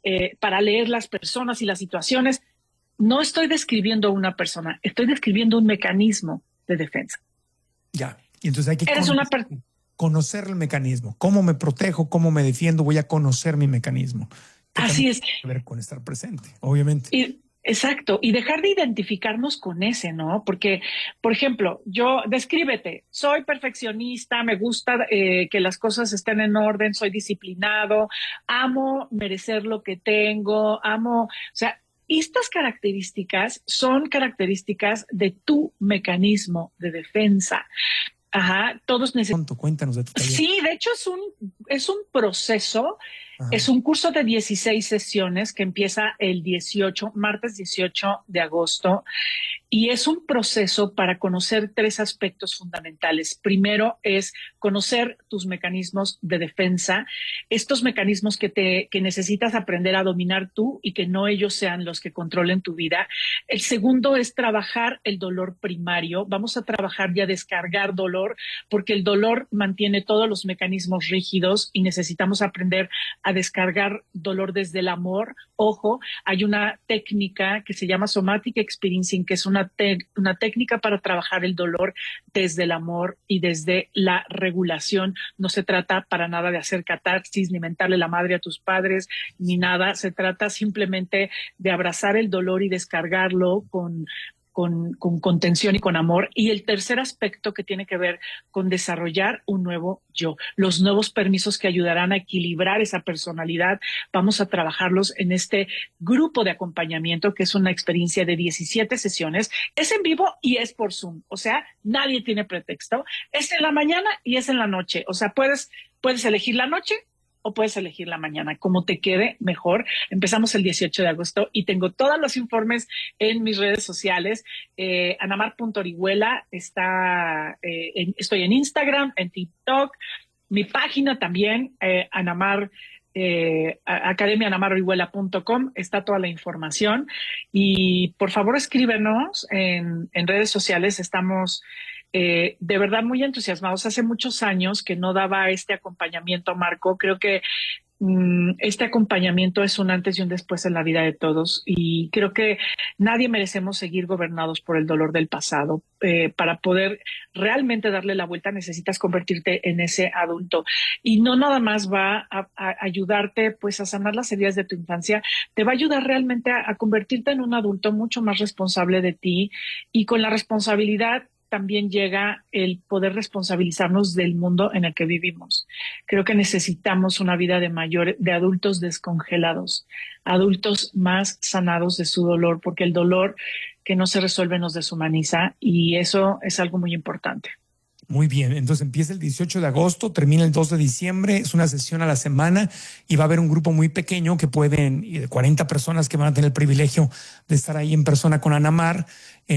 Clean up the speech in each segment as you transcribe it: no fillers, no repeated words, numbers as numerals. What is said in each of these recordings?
para leer las personas y las situaciones. No estoy describiendo una persona, estoy describiendo un mecanismo de defensa. Ya, y entonces hay que Eres una persona. conocer el mecanismo. ¿Cómo me protejo? ¿Cómo me defiendo? Voy a conocer mi mecanismo. Que Así también es. tiene que ver con estar presente, obviamente. Exacto, y dejar de identificarnos con ese, ¿no? Porque, por ejemplo, descríbete, soy perfeccionista, me gusta que las cosas estén en orden, soy disciplinado, amo merecer lo que tengo, o sea, estas características son características de tu mecanismo de defensa. Ajá, todos necesitamos. Cuéntanos de tu taller. Sí, de hecho es un proceso. Ajá. Es un curso de 16 sesiones que empieza el martes 18 de agosto. Y es un proceso para conocer tres aspectos fundamentales. Primero es conocer tus mecanismos de defensa, estos mecanismos que necesitas aprender a dominar tú y que no ellos sean los que controlen tu vida. El segundo es trabajar el dolor primario. Vamos a trabajar y a descargar dolor, porque el dolor mantiene todos los mecanismos rígidos y necesitamos aprender a descargar dolor desde el amor. Ojo, hay una técnica que se llama Somatic Experiencing, que es una técnica para trabajar el dolor desde el amor y desde la regulación. No se trata para nada de hacer catarsis, ni mentarle la madre a tus padres, ni nada. Se trata simplemente de abrazar el dolor y descargarlo con contención y con amor. Y el tercer aspecto que tiene que ver con desarrollar un nuevo yo, los nuevos permisos que ayudarán a equilibrar esa personalidad. Vamos a trabajarlos en este grupo de acompañamiento, que es una experiencia de 17 sesiones. Es en vivo y es por Zoom. O sea, nadie tiene pretexto. Es en la mañana y es en la noche. O sea, puedes elegir la noche o puedes elegir la mañana, como te quede mejor. Empezamos el 18 de agosto y tengo todos los informes en mis redes sociales. Anamar.orihuela estoy en Instagram, en TikTok, mi página también, academianamarorihuela.com, está toda la información. Y por favor escríbenos en redes sociales. Estamos de verdad muy entusiasmados. Hace muchos años que no daba este acompañamiento, Marco. Creo que este acompañamiento es un antes y un después en la vida de todos, y creo que nadie merecemos seguir gobernados por el dolor del pasado. Para poder realmente darle la vuelta necesitas convertirte en ese adulto, y no nada más va a ayudarte pues a sanar las heridas de tu infancia, te va a ayudar realmente a convertirte en un adulto mucho más responsable de ti, y con la responsabilidad también llega el poder responsabilizarnos del mundo en el que vivimos. Creo que necesitamos una vida de adultos descongelados, adultos más sanados de su dolor, porque el dolor que no se resuelve nos deshumaniza, y eso es algo muy importante. Muy bien, entonces empieza el 18 de agosto, termina el 2 de diciembre, es una sesión a la semana y va a haber un grupo muy pequeño que 40 personas que van a tener el privilegio de estar ahí en persona con Anamar,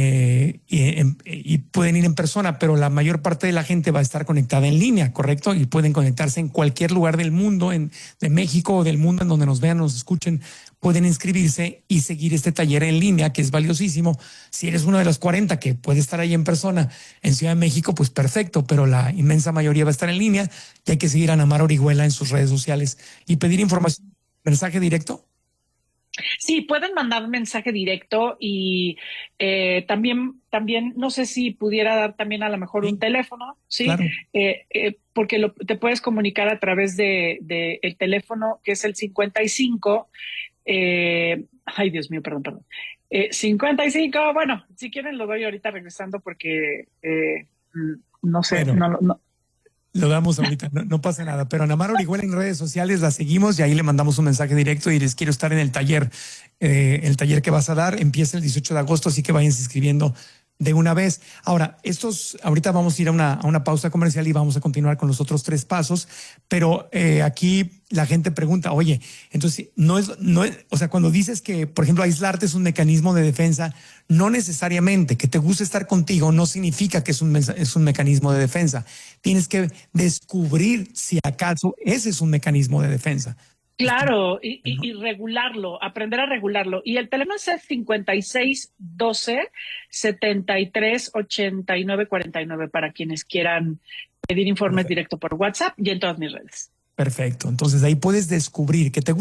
y pueden ir en persona, pero la mayor parte de la gente va a estar conectada en línea, ¿correcto? Y pueden conectarse en cualquier lugar del mundo, de México o del mundo, en donde nos vean, nos escuchen. Pueden inscribirse y seguir este taller en línea, que es valiosísimo. Si eres uno de los 40 que puede estar ahí en persona en Ciudad de México, pues perfecto, pero la inmensa mayoría va a estar en línea y hay que seguir a Anamar Orihuela en sus redes sociales y pedir información, mensaje directo. Sí, pueden mandar un mensaje directo, y también no sé si pudiera dar también a lo mejor un teléfono, ¿sí? Claro. Porque te puedes comunicar a través de el teléfono, que es el 55. Ay, Dios mío, perdón. 55, bueno, si quieren lo doy ahorita regresando, porque no sé, bueno. no. Lo damos ahorita, no pasa nada. Pero Anamar Orihuela en redes sociales la seguimos y ahí le mandamos un mensaje directo y les quiero estar en el taller. El taller que vas a dar empieza el 18 de agosto, así que vayan inscribiendo de una vez. Ahora, ahorita vamos a ir a una pausa comercial y vamos a continuar con los otros 3 pasos, pero aquí la gente pregunta, oye, entonces o sea, cuando dices que, por ejemplo, aislarte es un mecanismo de defensa, no necesariamente que te guste estar contigo no significa que es un mecanismo de defensa. Tienes que descubrir si acaso ese es un mecanismo de defensa. Claro, y regularlo, aprender a regularlo. Y el teléfono es 5612-7389-49 para quienes quieran pedir informes directo por WhatsApp y en todas mis redes. Perfecto. Entonces ahí puedes descubrir que te gusta